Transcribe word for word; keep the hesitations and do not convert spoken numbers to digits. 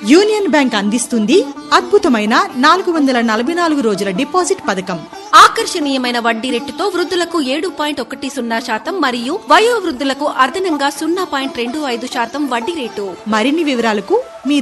Union bank అందిస్తుంది అద్భుతమైన నాలుగు వందల నలభై నాలుగు రోజుల డిపాజిట్ పథకం. ఆకర్షణీయమైన వడ్డీ రేటుతో వృద్ధులకు ఏడు పాయింట్ ఒకటి సున్నా శాతం మరియు వయో వృద్ధులకు అదనంగా సున్నా పాయింట్ రెండు ఐదు శాతం వడ్డీ రేటు. మరిన్ని వివరాలకు మీ